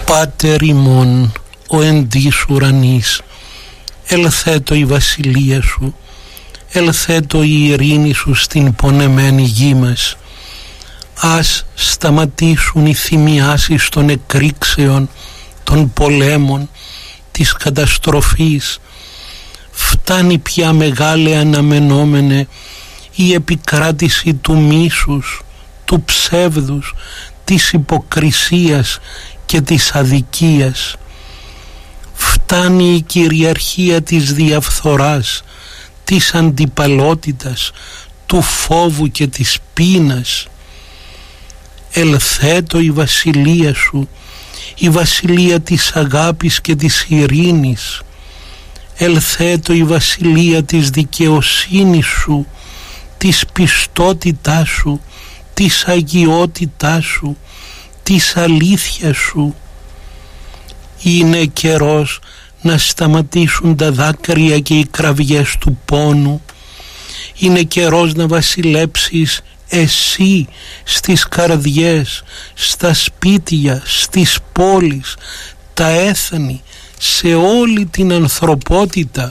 Πάτερ ημών, ο εν της ουρανής, ελθέτω η βασιλεία σου, ελθέτω η ειρήνη σου στην πονεμένη γη μας. Ας σταματήσουν οι θυμιάσεις των εκρήξεων, των πολέμων, της καταστροφής. Φτάνει πια μεγάλε αναμενόμενε η επικράτηση του μίσους, του ψεύδους, της υποκρισίας και της αδικίας. Φτάνει η κυριαρχία της διαφθοράς, της αντιπαλότητας, του φόβου και της πείνας. Ελθέτω η βασιλεία σου, η βασιλεία της αγάπης και της ειρήνης. Ελθέτω η βασιλεία της δικαιοσύνης σου, της πιστότητάς σου, της αγιότητάς σου, της αλήθειας σου. Είναι καιρός να σταματήσουν τα δάκρυα και οι κραυγές του πόνου. Είναι καιρός να βασιλέψεις εσύ στις καρδιές, στα σπίτια, στις πόλεις, τα έθνη, σε όλη την ανθρωπότητα.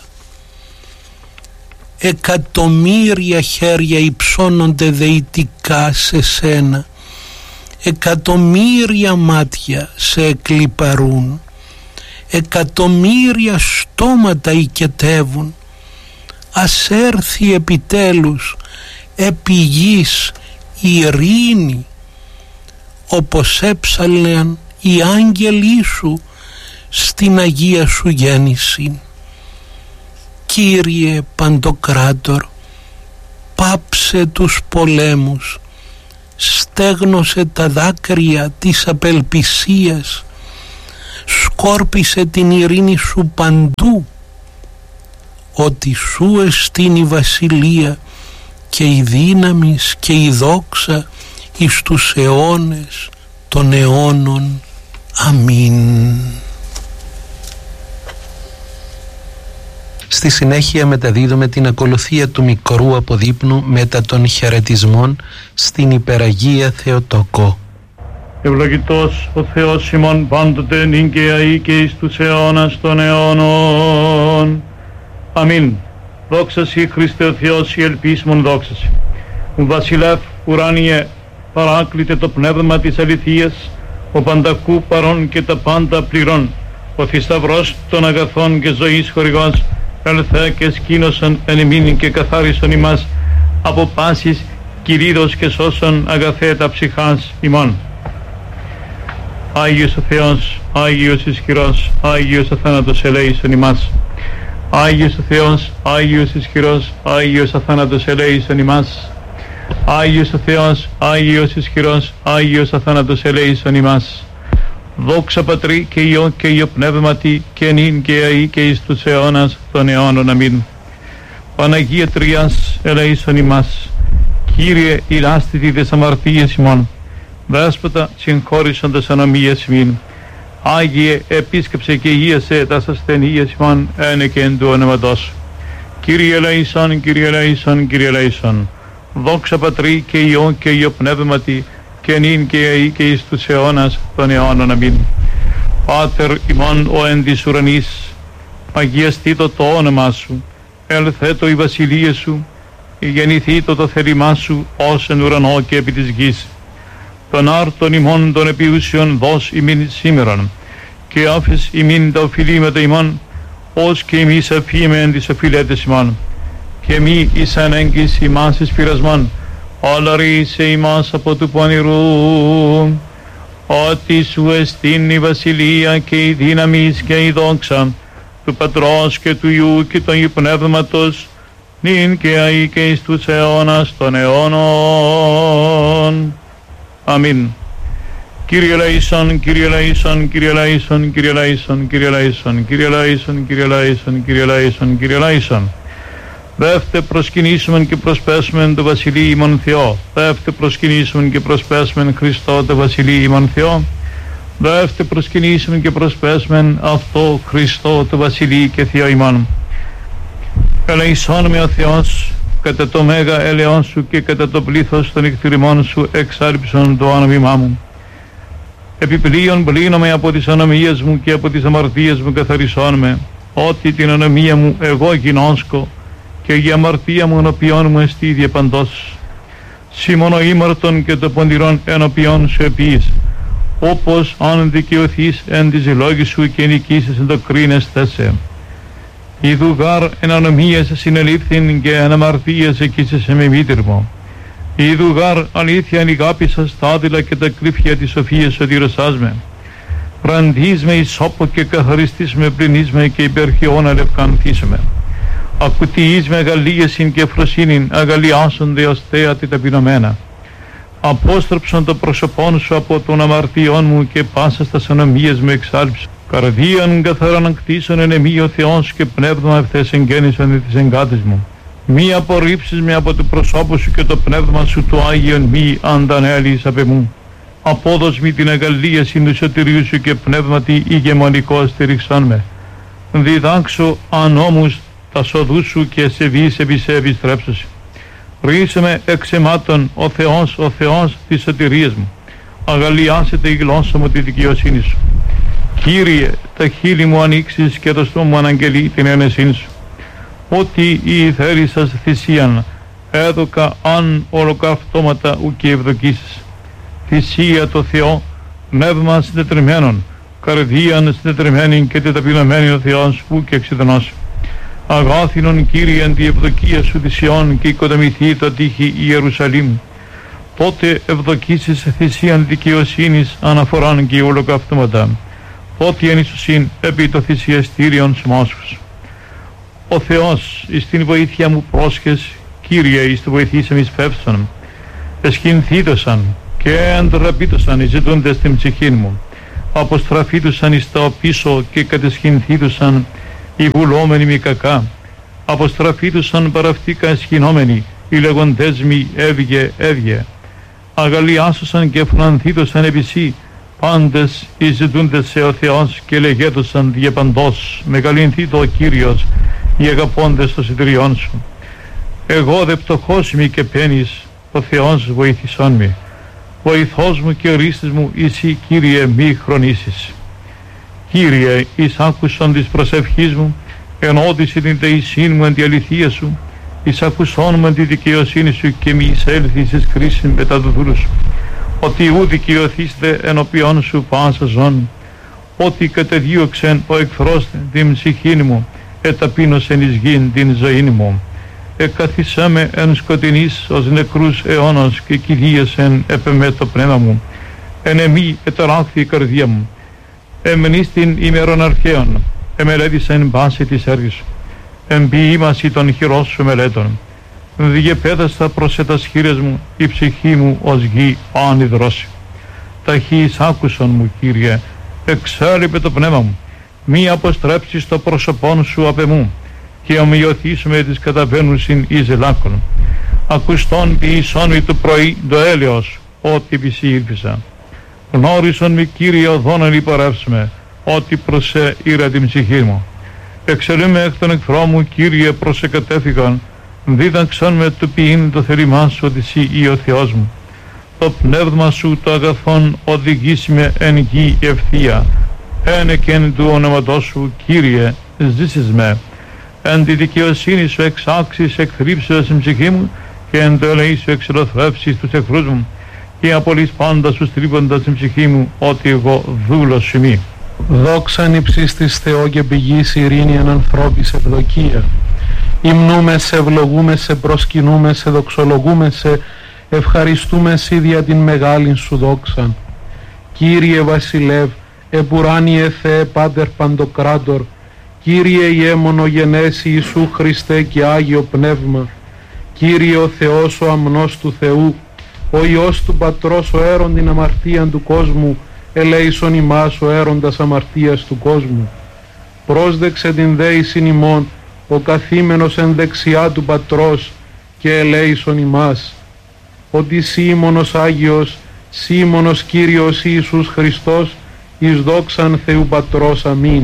Εκατομμύρια χέρια υψώνονται δεητικά σε σένα, εκατομμύρια μάτια σε εκλιπαρούν, εκατομμύρια στόματα οικετεύουν. Ας έρθει επιτέλους επί γης ειρήνη, όπως έψαλαν οι άγγελοι σου στην Αγία σου γέννηση. Κύριε Παντοκράτορ, πάψε τους πολέμους, στέγνωσε τα δάκρυα της απελπισίας, σκόρπισε την ειρήνη σου παντού, ότι σου εστίν η βασιλεία και η δύναμις και η δόξα εις τους αιώνες των αιώνων. Αμήν. Στη συνέχεια μεταδίδουμε την ακολουθία του μικρού αποδείπνου μετά των χαιρετισμών στην Υπεραγία Θεοτόκο. Ευλογητός ο Θεός ημών πάντοτε νυν και αεί και εις τους αιώνας των αιώνων. Αμήν. Δόξα σοι Χριστέ ο Θεός, η ελπίσμον δόξα σοι. Βασιλεύ ουράνιε, παράκλητε το πνεύμα της αληθείας, ο παντακού παρών και τα πάντα πληρών, ο θησαυρός των αγαθών και ζωής χορηγός, ελθέ και σκήνωσον εν ημίν και καθάρισον ημάς από πάσης κυρίδος και σώσον αγαθέ τα ψυχάς ημών. Άγιος ο Θεός, Άγιος ισχυρός, Άγιος αθάνατος ελέησον ημάς. Άγιος ο Θεός, Άγιος ισχυρός, Άγιος αθάνατος ελέησον ημάς. Άγιος ο Θεός, Άγιος ισχυρός, Άγιος αθάνατος ελέησον ημάς. Δόξα Πατρί και Υιό και Υιό Πνεύματι και νυν και αεί και εις τους αιώνας των αιώνων. Αμήν. Παναγία Τριάς ελέησον ημάς. Κύριε ηλάστητη τες αμαρτίες ημών, Δέσποτα συγχώρησον τες ανομίες ημίν. Άγιε επίσκεψε και υγείασε τας ασθενείες ημών ένε και εν του ονόματός σου. Κύριε ελέησον, Κύριε ελέησον, Κύριε ελέησον. Δόξα Πατρί και Υιό και Υιό Πνεύματι και νυν και αεί και εις τους αιώνας των αιώνων. Αμήν. Πάτερ ημών ο εν της ουρανής, αγιαστήτω το όνομά σου, ελθέτω η βασιλεία σου, γεννηθήτω το θέλημά σου ως εν ουρανό και επί της γης. Τον άρτον ημών των επιούσιων δώσ' ημίν σήμερον, και άφες ημίν τα οφειλήματα ημών, ως και εμείς αφήμεν τις οφειλέτες ημών. Και μη εις ανέγκης ημάς εις πειρασμόν, αλλά ρίσε ημάς από του πονηρού. Ότι σου εστίν η βασιλεία και η δύναμις και η δόξα του Πατρός και του Υιού και του Αγίου Πνεύματος, νυν και αεί και εις τους αιώνας των αιώνων. Αμήν. Κύριε ελέησον, Κύριε ελέησον, Κύριε ελέησον, Κύριε ελέησον, Κύριε ελέησον, Κύριε ελέησον, Κύριε ελέησον, Κύριε ελέησον, Κύριε ελέησον. Δεύτε προσκυνήσιμεν και προσπέσμεν το Βασιλεί ημών Θεό. Δεύτε προσκυνήσιμεν και προσπέσμεν Χριστό το Βασιλεί ημών Θεό. Δεύτε προσκυνήσιμεν και προσπέσμεν αυτό Χριστό το Βασιλεί και Θεό ημών. Ελεησόν με ο Θεός κατά το μέγα έλεον σου και κατά το πλήθος των εκτηρημών σου εξάρψον το όνομα μου. Επιπλέον πλύνομαι από τις ανομίες μου και από τις αμαρτίες μου καθαρισών με, ότι την ανομία μου εγώ γινώσκω και η αμαρτία μου ενωπιών μου εστί διεπαντός. Σήμωνο ήμαρτον και το ποντηρόν ενωπιών σου επίης, όπως αν δικαιωθείς εν της λόγης σου και νικήσεις εν το κρίνες θέσε. Ιδού γάρ εν ανομίες συνελήφθην και εν αμαρτίες εκείσεσαι με μήτυρμο. Ιδού γάρ αλήθεια ανηγάπησα στα άδειλα και τα κρύφια της σοφίας σωτηρωσάς με. Ραντείς με εις σώπο και καθαριστείς με, πλυνείς με και υπερχιόν αλευκανθείς με. Ακουτιείς με αγαλίασιν και φροσύνην, αγαλιάσονται ως θέατη ταπεινωμένα. Απόστρεψον το πρόσωπόν σου από των αμαρτιών μου και πάσα στα ανομίες μου εξάλψον. Καρδίαν καθαράν ακτήσον εν εμή ο Θεός και πνεύμα ευθές εγγέννησον της εγκάτης μου. Μη απορρίψεις με από το προσώπο σου και το πνεύμα σου το Άγιον μη αντανέλεις απ' εμού. Απόδος μη την αγαλίαση του σωτηρίου σου και πνεύματι ηγεμονικό στηριξόν με. Διδάξω ανόμους τα σοδού σου και σεβείς επιστρέψωση. Ρίσε με εξαιμάτων ο Θεός της σωτηρίας μου. Αγαλιάσετε η γλώσσα μου τη δικαιοσύνη σου. Κύριε, τα χείλη μου ανοίξεις και το στόμα μου αναγγελεί την ένεσή σου. Ότι η θέλησας θυσίαν έδωκα αν ολοκαυτώματα ουκ ευδοκίσεις. Θυσία το Θεό, πνεύμα συντετριμένων, καρδίαν συντετριμένη και τεταπεινωμένη ο Θεός ουκ εξειδονός. Αγάθινον Κύριε εν τη ευδοκία σου θυσιών και οικοδομηθεί το τείχη Ιερουσαλήμ. Τότε ευδοκίσεις θυσίαν δικαιοσύνης αναφοράν και ολοκαυτώματα. Ότι εν Ιησουσίν επί το θυσιαστήριον σμόσους. Ο Θεός εις την βοήθεια μου πρόσχες, Κύριε εις το βοηθήσαμε εις φεύσον. Εσχυνθήτωσαν και εντραπήτωσαν εις ζητούντες την ψυχήν μου. Αποστραφήτωσαν εις τα πίσω και κατεσχυνθήτωσαν οι βουλόμενοι μη κακά. Αποστραφήτωσαν παραυτήκα εσχυνόμενοι, οι λεγοντές μη έβγε. Αγαλιάσωσαν και φρανθήτωσαν επισή, πάντες οι ζητούντες σε ο Θεός και λεγέτωσαν διεπαντός. Μεγαλυνθεί το ο Κύριος, οι αγαπώντες των συντηριών σου. Εγώ δε πτωχός μη και πένεις, ο Θεός βοήθησόν με. Βοηθός μου και ορίστης μου, εσύ Κύριε μη χρονίσεις. Κύριε, εις άκουσον της προσευχής μου, ενώτησε την δεησήν μου εν τη αληθεία σου, εις ακουσόν μου εν τη δικαιοσύνη σου και μη εισέλθεις εις κρίση μετά του δούλου σου. Ότι ου δικαιωθείστε ενωπιών σου πάσα ζών, ότι κατεδίωξεν ο εχθρός την ψυχήν μου, εταπείνωσεν εις γην την ζωήν μου. Εκαθισέ με εν σκοτεινής ως νεκρούς αιώνος και κηδίασεν επεμέ το πνεύμα μου. Εν εμή εταράχθη η καρδία μου. Εμενείς την ημερών αρχαίων, εμελέτησεν πάση της έργης σου. Εμποιήμαση των χειρών σου μελέτων. Διεπέδαστα προς ετας χείρες μου, η ψυχή μου ως γη άνυδρωση. Ταχύς άκουσον μου, Κύριε, εξέλιπε το πνεύμα μου. Μη αποστρέψεις το πρόσωπόν σου απ' εμού και ομοιωθείς με τις καταβαίνουσιν εις ελάκων. Ακουστών ποιησόν μη το πρωί το έλεος, ότι πισή ήλπισα. Γνώρισον μη, Κύριε, οδόν υπορεύσουμε, ότι προσέ ήρα την ψυχή μου. Εξελούμε εκ των εχθρών μου, Κύριε, προσεκατέφυγαν, δίδαξαν με το ποιήν το θέλημά σου ότι εσύ ή ο Θεός μου. Το πνεύμα σου το αγαθόν οδηγήσει με εν γη ευθεία. Ένεκεν του ονόματός σου, Κύριε, ζήσεις με. Εν τη δικαιοσύνη σου εξάξεις εκθρύψεως στην ψυχή μου και εν το ελεή σου εξελοθρεύσεις τους εχθρούς μου και απολύς πάντα σου στρίποντας στην ψυχή μου ότι εγώ δούλος σου μη. Δόξαν υψίστης Θεό και πηγής ειρήνη εν ανθρώπης ευδοκία. Υμνούμε σε, ευλογούμε σε, προσκυνούμε σε, δοξολογούμε σε, ευχαριστούμε σε δια την μεγάλην σου δόξαν. Κύριε Βασιλεύ, επουράνιε Θεέ Πάτερ Παντοκράτορ, Κύριε Ιε μονογενέση Ιησού Χριστέ και Άγιο Πνεύμα, Κύριε ο Θεός ο αμνός του Θεού, ο Υιός του Πατρός ο έρον την αμαρτίαν του κόσμου, ελέησον ημάς ο έροντας αμαρτίας του κόσμου. Πρόσδεξε την δέησιν ημών, ο καθήμενος εν δεξιά του Πατρός και ελέησον ημάς. Ότι σήμωνος Άγιος, σήμωνος Κύριος Ιησούς Χριστός, εις δόξαν Θεού Πατρός. Αμήν.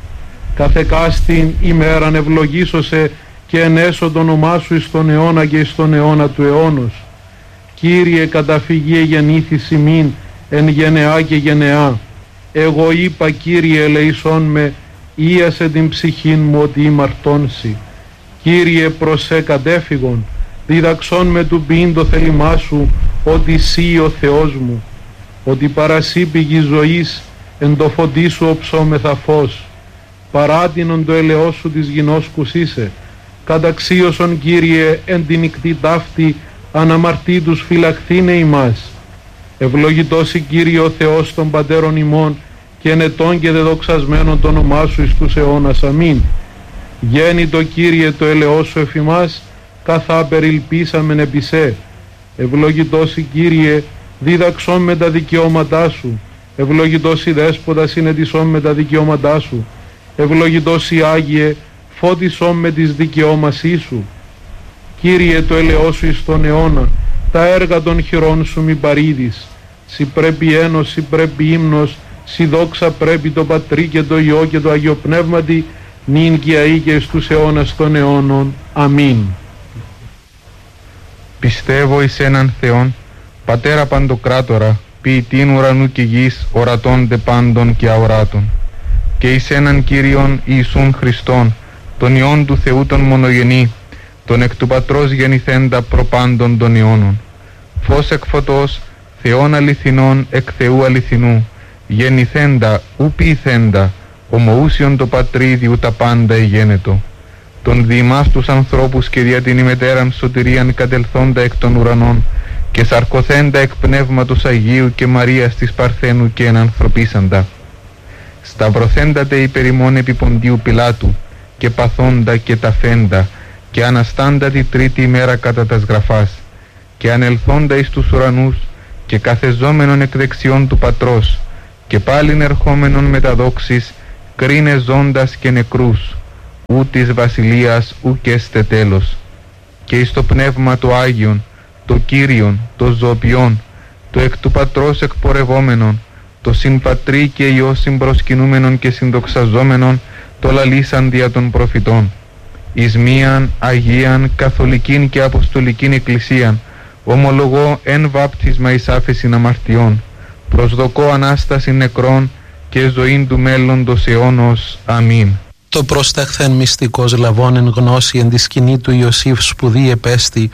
Καθεκάστην ημέραν ευλογήσωσε και ενέσω το όνομά σου εις τον αιώνα και εις τον αιώνα του αιώνος. Κύριε, καταφυγή γεννήθης ημίν, εν γενεά και γενεά. Εγώ είπα, Κύριε, ελεησόν με, ίασε την ψυχήν μου ότι ημαρτώνσι. Κύριε, προσέ κατέφυγον, διδαξόν με του ποιήν το θέλημά σου, ότι σύ ο Θεός μου, ότι παρασύ πηγή ζωής, εν το φωτί σου οψόμεθα φως. Παράτινον το ελαιός σου της γινώσκους είσαι, καταξίωσον, Κύριε, εν την νυχτή ταύτη, αναμαρτήτους φυλαχθήνε ημάς. Ευλογητός η Κύριε ο Θεός των πατέρων ημών, και ενετών και δεδοξασμένων το όνομά σου εις τους αιώνας. Αμήν. Γέννητο, Κύριε, το ελαιός σου εφ' ημάς, καθά περιλπίσαμεν επί σε. Ευλογητός η Κύριε, δίδαξόν με τα δικαιώματά σου. Ευλογητός η Δέσποτα, συνετισόν με τα δικαιώματά σου. Ευλογητός η Άγιε, φώτισόν με τις δικαιώμασή σου. Κύριε, το ελαιός σου εις τον αιώνα, τα έργα των χειρών σου μη παρήδεις. Συ πρέπει ένωση, πρέπει ύμνος, συ δόξα πρέπει το Πατρί και το Υιό και το Αγίο Πνεύματι, νυν και αεί και εις τους αιώνας των αιώνων. Αμήν. Πιστεύω εις έναν Θεόν, Πατέρα Παντοκράτορα, ποιητήν ουρανού και γης, ορατών δε πάντων και αοράτων, και εις έναν Κύριον Ιησούν Χριστόν, τον Υιόν του Θεού τον μονογενή, τον εκ του Πατρός γεννηθέντα προπάντων των αιώνων, φως εκ φωτός, Θεόν αληθινών εκ Θεού αληθινού, γεννηθέντα ου ποιηθέντα, ομοούσιον το Πατρί τα πάντα εγένετο, τον διημάς τους ανθρώπους και δια την ημετέραν σωτηρίαν κατελθόντα εκ των ουρανών, και σαρκωθέντα εκ Πνεύματος Αγίου και Μαρίας της Παρθένου και ενανθρωπίσαντα. Σταυρωθέντατε υπερ ημών επί Ποντίου Πιλάτου, και παθόντα και ταφέντα, και αναστάντα τη τρίτη ημέρα κατά τας γραφάς, και ανελθόντα εις τους ουρανούς, και καθεζόμενον εκ δεξιών του Πατρός, και πάλιν ερχόμενον με τα δόξης, κρίνε ζώντας και νεκρούς, ου της βασιλείας ου και έστε τέλος. Και εις το Πνεύμα το Άγιον, το Κύριον, το Ζωοποιόν, το εκ του Πατρός εκπορευόμενον, το συμπατρί και Υιό συμπροσκυνούμενον και συνδοξαζόμενον, το λαλήσαν δια των προφητών, εις μίαν Αγίαν Καθολικήν και Αποστολικήν Εκκλησίαν, ομολογώ εν βάπτισμα εις άφεσιν αμαρτιών, προσδοκώ Ανάσταση νεκρών και ζωήν του μέλλοντος αιώνος. Αμήν. Το προσταχθέν μυστικός λαβών εν γνώση εν τη σκηνή του Ιωσήφ σπουδή επέστη,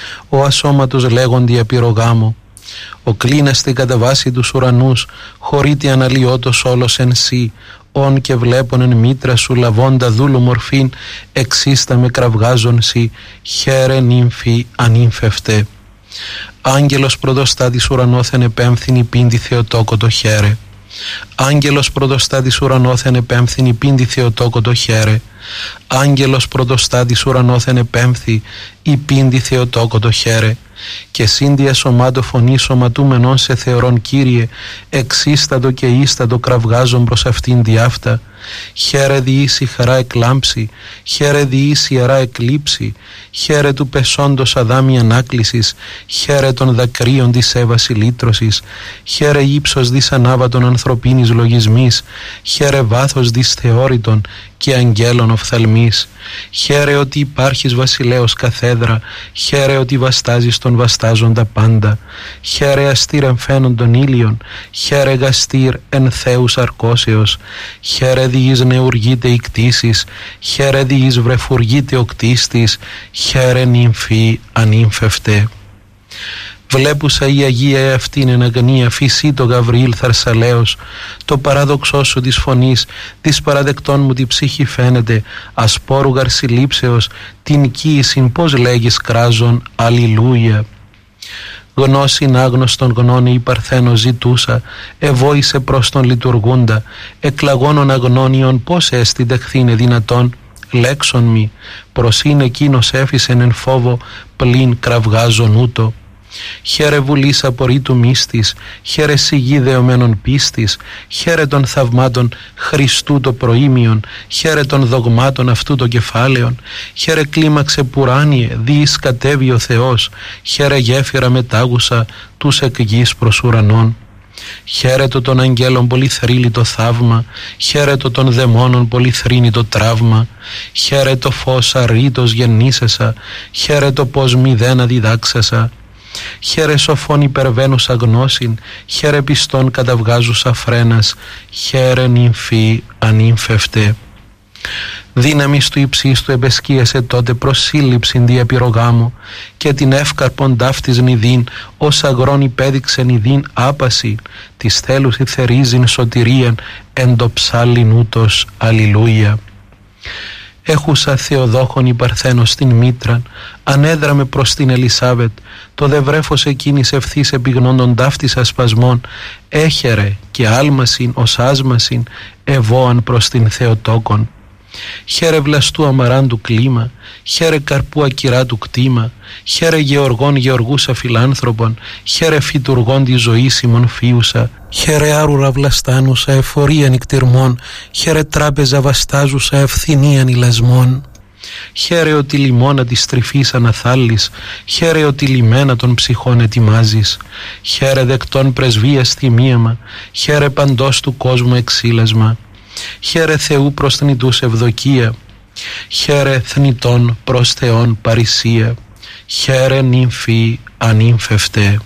ο ασώματος λέγοντι απειρογάμο. Ο κλίναστη κατά βάση τους ουρανούς, χωρίτη αναλυότος όλος εν σύ, όν και βλέπον εν μήτρα σου λαβώντα δούλου μορφήν, εξίστα με κραυγάζον σύ, χαίρε νύμφη ανύμφευτε. Άγγελος πρωτοστάτης ουρανόθεν επέμφθηνη πίντη Θεοτόκο το χαίρε. Άγγελος πρωτοστάτης ουρανόθεν επέμφθηνη πίντη Θεοτόκο το χαίρε. Άγγελος πρωτοστάτης ουρανόθεν επέμφθη η πίντη Θεοτόκο το χαίρε. Και σύνδια σωμάτο φωνή σωματούμενον σε θεωρών Κύριε, εξίστατο και ίστατο κραυγάζον προς αυτήν διάφτα. Χαίρε διήσει χαρά εκλάμψη, χαίρε διήσει ιερά εκλείψη, χαίρε του πεσόντος αδάμι ανάκλησης, χαίρε των δακρύων της έβαση λύτρωσης, χαίρε ύψος δις ανάβατον ανθρωπίνης λογισμής, χαίρε βάθος δις θεώρητον και αγγέλων οφθαλμής. Χαίρε ότι υπάρχεις βασιλέος καθέδρα, χαίρε ότι βαστάζεις τον βαστάζοντα πάντα, χαίρε αστήρ εμφαίνον των ήλιων, χαίρε γαστήρ εν Θεούς αρκώσεως, χαίρε διείς νεουργείται η κτήσης, χαίρε διείς βρεφουργείται ο κτίστης, χαίρε νυμφή ανύμφευτε. Βλέπουσα η Αγία αυτήν εν αγνία φυσί το Γαβριήλ Θαρσαλέος, το παράδοξό σου της φωνής, της παραδεκτών μου τη ψυχή φαίνεται, ασπόρου γαρσιλήψεως, την κοίησιν πως λέγεις κράζον, αλληλούια. Γνώσιν άγνωστον γνώνη η Παρθένο ζητούσα, εβόησε προς τον λειτουργούντα, εκλαγώνων αγνώνιον πως έστι δεχθήνε δυνατόν, λέξον μη, προς είναι εκείνος έφυσεν εν φόβο, πλην κραυγάζον ούτω. Χαίρε βουλής απορρίτου μύστης, χαίρε σιγή δεωμένων πίστης, χαίρε των θαυμάτων Χριστού το προήμιον, χαίρε των δογμάτων αυτού το κεφάλαιον, χαίρε κλίμαξε πουράνιε, διείς κατέβει ο Θεός, χαίρε γέφυρα μετάγουσα τους εκ γης προς ουρανών. Χαίρετο των αγγέλων πολυθρύλει το θαύμα, χαίρετο των δαιμόνων πολυθρύνει το τραύμα, χαίρετο φως αρρήτως γεννήσεσα, χαίρετο πως μηδένα διδάξασα. Χαίρε σοφών υπερβαίνουσα γνώσιν, χαίρε πιστών καταβγάζουσα φρένας, χαίρε νυμφή ανήμφευτε. Δύναμις του υψίστου εμπεσκίασε τότε προς σύλληψην διαπυρογάμου και την εύκαρπον ταύτης νηδίν ως αγρόν υπέδειξε νηδίν άπαση της θέλους η θερίζειν σωτηρίαν εν το ψάλλιν ούτως αλληλούια. Έχουσα Θεοδόχον η Παρθένος στην Μήτραν, ανέδραμε προς την Ελισάβετ, το δε βρέφος εκείνης ευθύς επιγνώντων ταύτης ασπασμών, έχερε και άλμασιν ως άσμασιν ευώαν προς την Θεοτόκον. Χαίρε βλαστού αμαράντου κλίμα, χαίρε καρπού ακυράτου κτήμα, χαίρε γεωργών γεωργούσα φιλάνθρωπον, χαίρε φυτουργών τη ζωή ημών φίουσα, χαίρε άρουρα βλαστάνουσα εφορίαν νικτυρμών, χαίρε τράπεζα βαστάζουσα ευθυνίαν ηλασμών. Χαίρε ότι λιμώνα της τρυφής αναθάλεις, χαίρε ότι λιμένα των ψυχών ετοιμάζεις, χαίρε δεκτών πρεσβείας θυμίαμα, χαίρε παντός του κόσμου εξήλασμα. Χαίρε Θεού προς θνητούς ευδοκία, χαίρε θνητών προς Θεόν παρησία, χαίρε νυμφή ανήμφευτε.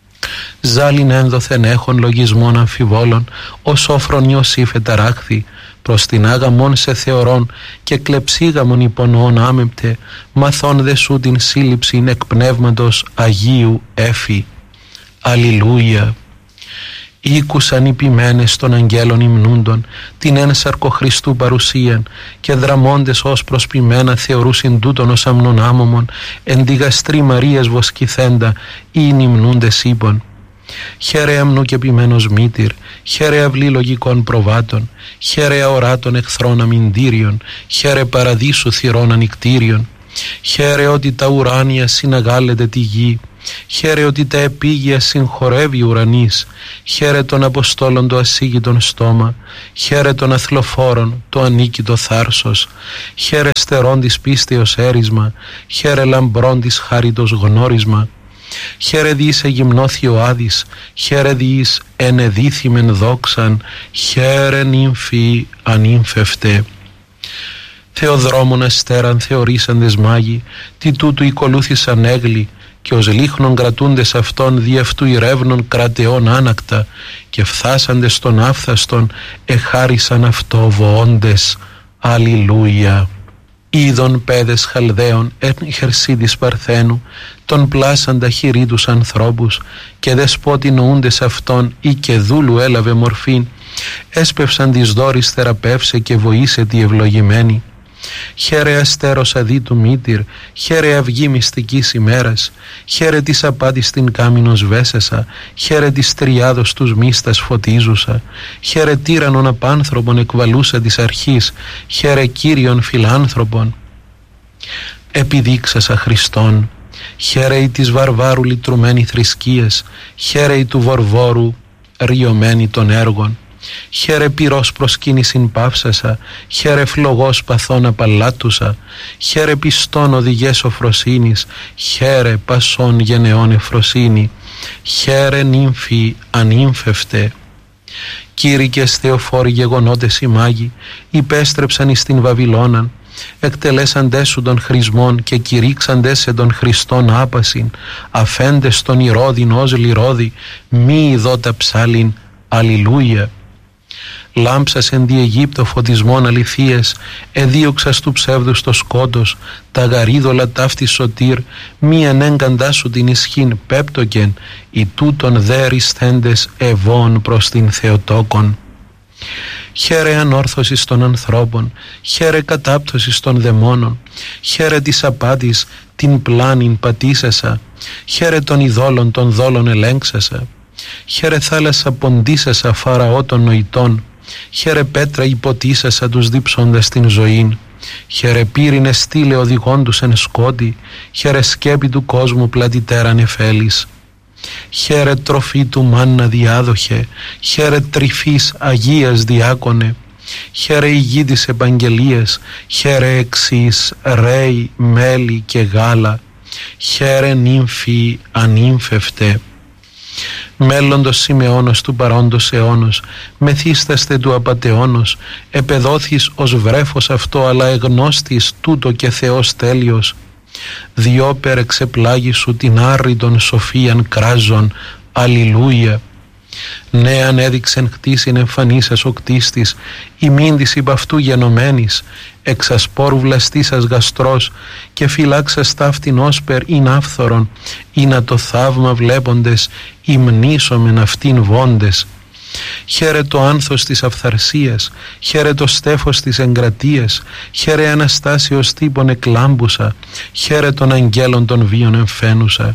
Ζάλιν ένδοθεν έχων λογισμών αμφιβόλων, ως όφρον Ιωσήφ εταράχθη, προς την άγαμον σε θεωρών και κλεψίγαμον υπονοών άμεμπτε, μαθών δε σου την σύλληψην εκ πνεύματος Αγίου έφη. Αλληλούια. Ήκουσαν οι ποιμένες των αγγέλων υμνούντων την ένσαρκο Χριστού παρουσίαν και δραμώντες ως προσποιμένα θεωρούσιν τούτον ως αμνον άμωμον εν τη γαστρή Μαρίας βοσκηθέντα ή υμνούντες είπων. Χαίρε αμνού και ποιμένος μήτηρ, χαίρε αυλή λογικών προβάτων, χαίρε αοράτων εχθρών αμυντήριων, χαίρε παραδείσου θυρών ανικτήριων, χαίρε ότι τα ουράνια συναγάλλεται τη γη, χαίρε ότι τα επίγεια συγχωρεύει ουρανής, χαίρε των Αποστόλων το ασίγητον στόμα, χαίρε των αθλοφόρων το ανίκητο θάρσος, χαίρε στερών της πίστεως έρισμα, χαίρε λαμπρών της χάριτος γνώρισμα, χαίρε διείς εγυμνώθιο άδης, χαίρε διείς ενεδίθημεν δόξαν, χαίρε νυμφή ανήμφευτε. Θεοδρόμων αστέραν θεωρήσαντες μάγοι, τι τούτου οικολούθησαν έγλοι, και ως λίχνον κρατούντες αυτών δι' αυτού ηρεύνων κρατεών άνακτα, και φθάσαντες στον άφθαστον εχάρισαν αυτό βοώντες. Αλληλούια. Είδων παιδες Χαλδαίων εν χερσίδης Παρθένου, τον πλάσαντα χειρί τους ανθρώπους, και δεσπότη νοούντες αυτών ή και δούλου έλαβε μορφήν, έσπευσαν της δόρης θεραπεύσε και βοήσε τη ευλογημένη. Χαίρε αστέρος αδίτου μήτηρ, χαίρε αυγή μυστικής ημέρας, χαίρε της απάτης την κάμινος βέσεσα, χαίρε της τριάδος τους μίστας φωτίζουσα, χαίρε τύρανον απάνθρωπον εκβαλούσα της αρχής, χαίρε Κύριον φιλάνθρωπον. Επιδείξασα Χριστόν, χαίρε η της βαρβάρου λυτρουμένη θρησκείας, χαίρε η του βορβόρου ριωμένη των έργων. Χαίρε πυρός προσκύνησιν παύσασα, χαίρε φλογός παθών απαλάτουσα, χαίρε πιστών οδηγές σοφροσύνης, χαίρε πασών γενεών εφροσύνη, χαίρε νύμφη ανήμφευτε. Κήρυκες θεοφόροι γεγονότες οι μάγοι, υπέστρεψαν εις την Βαβυλώναν, εκτελέσαντες σου των χρησμών και κηρύξαντες σε των Χριστών άπασιν, αφέντες των ηρώδιν ως λιρώδι, μη ειδώτα ψάλιν. Αλληλούια. Λάμψας εν δι' Αιγύπτο φωτισμών αληθείας, εδίωξας του ψεύδους το σκότος, τα γαρίδωλα ταύτη σωτήρ, μη ανέγκαντά σου την ισχύν πέπτοκεν, οι τούτων δε ρησθέντες ευών προς την Θεοτόκον. Χαίρε ανόρθωσης των ανθρώπων, χαίρε κατάπτωσης των δαιμόνων, χαίρε της απάτης την πλάνην πατήσασα, χαίρε των ειδόλων των δόλων ελέγξασα, χαίρε θάλασσα ποντίσασα Φαραώ των νοητών, χαίρε πέτρα υποτίσασα τους δίψοντας την ζωήν, χαίρε πύρινε στήλε οδηγόντους εν σκότη, χαίρε σκέπη του κόσμου πλατητέραν εφέλης. Χαίρε τροφή του μάννα διάδοχε, χαίρε τρυφής Αγίας διάκονε, χαίρε υγιή της επαγγελίας, χαίρε εξής ρέι, μέλι και γάλα, χαίρε νύμφη ανήμφευτε. Μέλλοντος Σιμεώνος του παρόντος αιώνος, μεθύσταστε του απατεώνος, επεδόθης ως βρέφος αυτό, αλλά εγνώστης τούτο και Θεός τέλειος. Διόπερ εξεπλάγει σου την άρρητον σοφίαν κράζον, αλληλούια. Ναι, αν έδειξεν χτίσιν εμφανίσας ο κτίστης, ημίν της υπ' αυτού γενομένης, εξ ασπόρου βλαστήσας γαστρός, και φυλάξας ταύτην όσπερ ειν άφθορον, ή να το θαύμα βλέποντες, υμνήσομεν αυτήν βόντες. Χαίρε το άνθος της αυθαρσίας, χαίρε το στέφος της εγκρατείας, χαίρε Αναστάσεως τύπων εκλάμπουσα, χαίρε των αγγέλων των βίων εμφαίνουσα.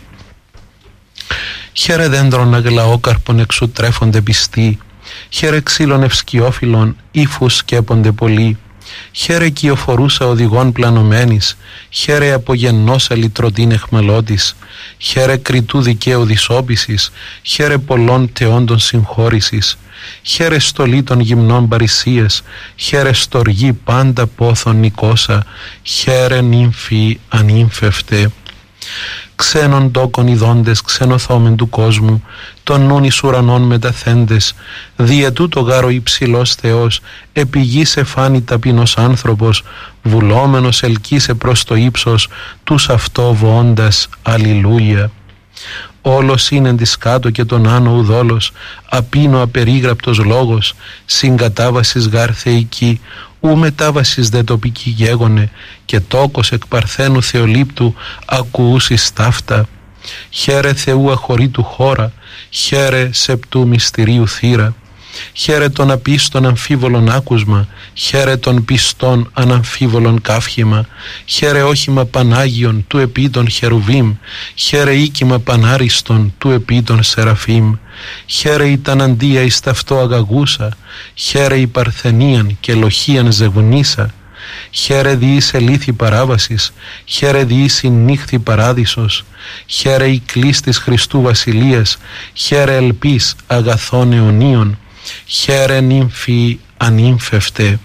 Χαίρε δέντρων αγλαόκαρπων εξού τρέφονται πιστοί, χαίρε ξύλων ευσκιόφυλλων ύφους σκέπονται πολλοί. Χαίρε κυοφορούσα οδηγών πλανωμένης, χαίρε απογεννόσα λυτρωτήν εχμαλώτης, χαίρε κριτού δικαίου δυσόπισης, χαίρε πολλών τεόντων συγχώρησης, χαίρε στολή των γυμνών παρησίας, χαίρε στοργή πάντα πόθον νικόσα, χαίρε νύμφη ανύμφευτε. Ξένων τόκων ειδώντες, ξενοθόμεν του κόσμου, των νουν εις ουρανών μεταθέντες, διαιτού το γάρο υψηλός Θεός, επί γης εφάνει ταπεινός άνθρωπος, βουλόμενος ελκύσε προς το ύψος, τους αυτό βοώντας, αλληλούια. Όλος είναι της κάτω και τον άνω ουδόλος, απίνο απερίγραπτος λόγος, συγκατάβασης γάρ θεϊκή, ου μετάβασης δε τοπική γέγονε, και τόκος εκ παρθένου θεολήπτου ακουούσις ταύτα. Χαίρε Θεού αχωρήτου χώρα, χαίρε σεπτού μυστηρίου θύρα. Χαίρε των απίστων αμφίβολων άκουσμα, χαίρε των πιστών αναμφίβολων καύχημα, χαίρε όχημα Πανάγιον του επί των χερουβίμ, χαίρε οίκημα Πανάριστον του επί των σεραφείμ, χαίρε η ταναντία εις ταυτό αγαγούσα, χαίρε η παρθενίαν και λοχίαν ζευγνίσα, χαίρε διείς ελήθη παράβασης, χαίρε διείς η νύχθη παράδεισος, χαίρε η κλίστης Χριστού βασιλείας, χαίρε ελπίς αγαθών αιωνίων, χαίρε νύμφη ανύμφευτε.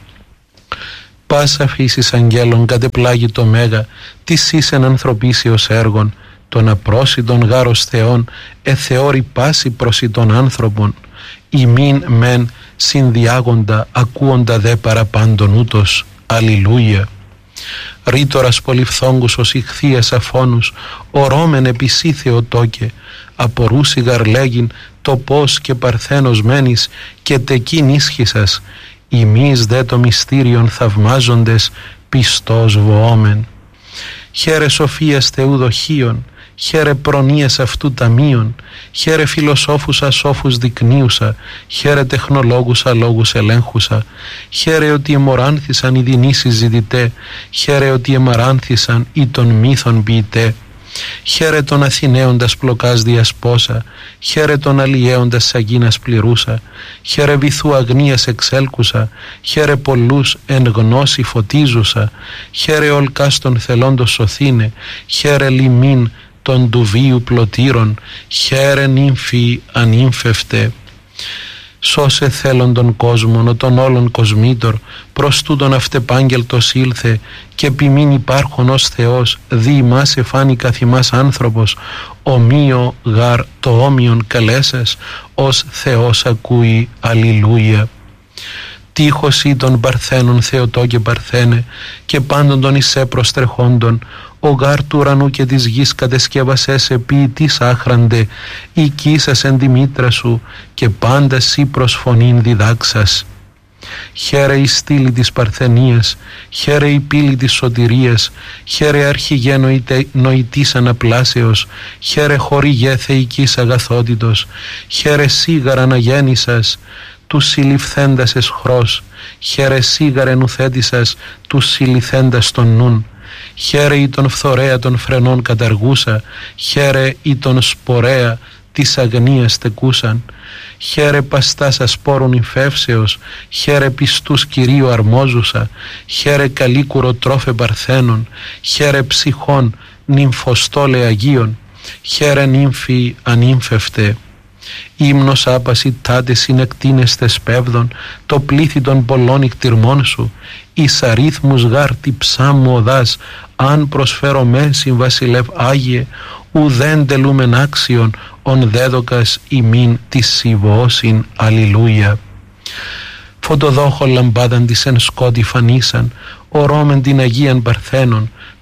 Πάσα φύσης αγγέλων κατεπλάγει το μέγα, της ήσεν ανθρωπίσεως έργων, των απρόσιτων γάρος Θεών εθεώρη πάση προσιτών άνθρωπων, ημίν μεν συνδιάγοντα ακούοντα δε παραπάντων ούτως, αλληλούια. Ρήτορας πολυφθόγκους ως ηχθείας αφώνους, ορώμεν επισή Θεοτόκε, απορούσι γαρλέγιν το πώς και παρθένος μένεις και τεκίν ίσχυσας, ημείς δε το μυστήριον θαυμάζοντες πιστός βοόμεν. Χαίρε σοφίας Θεού δοχείων, χαίρε προνοίας αυτού ταμείων, χαίρε φιλοσόφους ασόφους δεικνύουσα, χαίρε τεχνολόγους αλόγους ελέγχουσα, χαίρε ότι εμοράνθησαν οι δεινοί συζητητέ, χαίρε ότι εμαράνθησαν οι των μύθων ποιητέ. Χαίρε τον Αθηναίοντας πλοκάς διασπόσα, χαίρε τον αλλιέοντας σαγίνας πληρούσα, χαίρε βυθού αγνίας εξέλκουσα, χαίρε πολλούς εν γνώση φωτίζουσα, χαίρε ολκάς των θελόντος σωθήνε, χαίρε λιμήν των του βίου πλωτήρων, χαίρε νύμφη ανύμφευτε. Σώσε θέλον τον κόσμον, ο των όλων κοσμήτωρ, προς τούτον αυτεπάγγελτος ήλθε, και επιμήν υπάρχον ως Θεός, δι ημάς εφάνει καθημάς άνθρωπος, ομοίο γαρ το όμοιον καλέσας, ως Θεός ακούει, αλληλούια. Τείχος ή των παρθένων Θεοτό και παρθένε, και πάντων των εισέ προστρεχόντων, ο γάρ του ουρανού και της γης κατεσκεύασες ποιητής άχραντε, οικήσας εν τη μήτρα σου, και πάντα σύ προς φωνήν διδάξας. Χαίρε η στήλη της παρθενίας, χαίρε η πύλη της σωτηρίας, χαίρε αρχηγέ νοητής αναπλάσεως, χαίρε χορηγέ θεϊκής αγαθότητος, χαίρε σίγαρα αναγέννησας, τους συλληφθέντας εσχρός, χαίρε σίγαρε νουθέτησας, τους συλληθέντας των νουν. Χαίρε ή τον φθορέα των φρενών καταργούσα, χαίρε ή τον σπορέα της αγνίας τεκούσαν. Χαίρε παστάς ασπόρων υφεύσεως, χαίρε πιστούς Κυρίου αρμόζουσα, χαίρε καλίκουρο τρόφε παρθένων, χαίρε ψυχών νυμφοστόλε Αγίων, χαίρε νύμφη ανύμφευτε. Ύμνος άπαση τάτε συνεκτίνεστες πέβδων, το πλήθη των πολλών ικτυρμών σου, εις αρίθμους γάρτη ψάμου οδάς, αν προσφέρω μέση βασιλεύ Άγιε, ουδέν τελούμεν άξιον, ον δέδοκας ημίν της συμβοώσιν, αλληλούια. Φωτοδόχο λαμπάδαν της εν σκότη φανίσαν, ορώμεν την Αγίαν Παρθένων,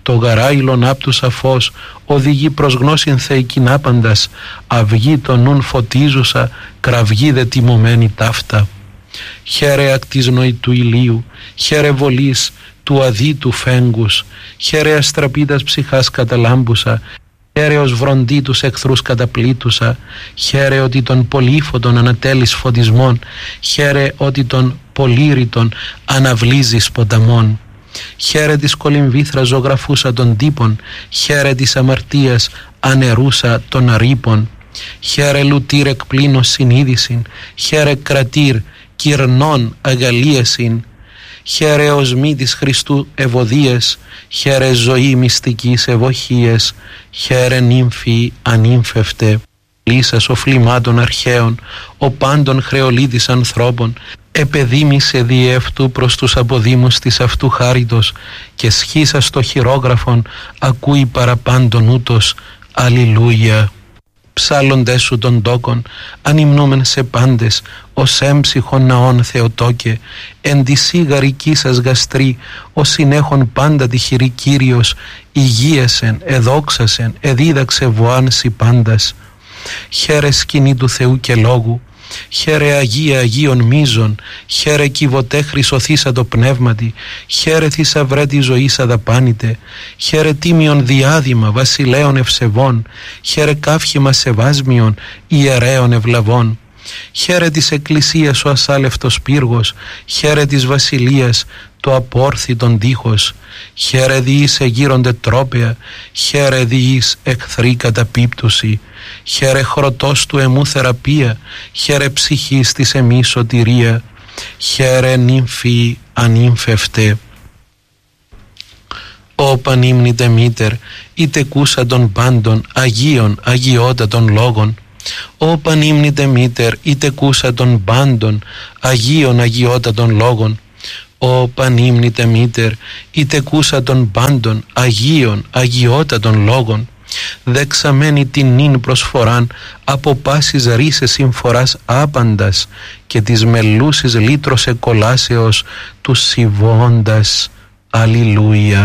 το γαράιλον άπτουσα φως, οδηγεί προς γνώσιν θεϊκήν άπαντας, αυγή το νουν φωτίζουσα, κραυγή δε τιμωμένη ταύτα. Χαίρε ακτ της νοητού ηλίου, χαίρε βολής του αδίτου φέγγους, χαίρε αστραπίτας ψυχάς καταλάμπουσα, χαίρε ως βροντί τους εχθρούς καταπλήτουσα, χαίρε ότι των πολύφωτων ανατέλεις φωτισμών, χαίρε ότι των πολύρητων αναβλύζεις ποταμών. Χαίρε της κολυμβήθρας ζωγραφούσα των τύπων, χαίρε της αμαρτίας ανερούσα των ρήπων. Χαίρε λουτήρ εκπλήνως συνείδησιν, χαίρε κρατήρ κυρνών αγαλίασιν. Χαίρε οσμή της Χριστού ευωδίες, χαίρε ζωή μυστικής ευοχίες, χαίρε νύμφη ανύμφευτε. Λύσας οφλημάτων αρχαίων, ο πάντων χρεολίτης ανθρώπων, επεδήμησε διεύτου προς τους αποδήμους της αυτού χάριτος και σχίσα στο χειρόγραφον ακούει παραπάντων ούτως. Αλληλούια. Ψάλλοντες σου των τόκων, ανυμνούμεν σε πάντες, ως έμψυχον ναών Θεοτόκε, εν τη σίγαρική σας γαστρή, ως συνέχον πάντα τυχηρή Κύριος, υγείασεν, εδόξασεν, εδίδαξε βοάνση πάντας. Χαίρε σκηνή του Θεού και λόγου, χαίρε Αγία Αγίων μίζων, χαίρε κυβωτέ χρυσοθήσα το πνεύματι, χαίρε θησαυρέ τη ζωής αδαπάνητε, χαίρε τίμιον διάδημα βασιλέων ευσεβών, χαίρε καύχημα σεβάσμιων ιερέων ευλαβών. Χαίρε της εκκλησίας ο ασάλευτος πύργος, χαίρε της βασιλείας το απόρθητον τείχος, χαίρε διείς εγείρονται τρόπαια, χαίρε διείς εχθρή καταπίπτωση, χαίρε χρωτός του εμού θεραπεία, χαίρε ψυχής της εμεί σωτηρία, χαίρε νύμφη ανύμφευτε. Ω πανύμνητε μήτερ, είτε κούσα των πάντων αγίων αγιότατων λόγων. Ω πανύμνητε μήτερ, είτε κούσα των πάντων αγίων αγιότατων λόγων. Ω πανύμνητε μήτερ, είτε κούσα των πάντων αγίων αγιότατων λόγων. Δεξαμένη την νυν προσφοράν από πάσης ρίσες συμφοράς άπαντας και της μελούσης λύτρωσε κολάσεως τους σιβώντας. Αλληλούια.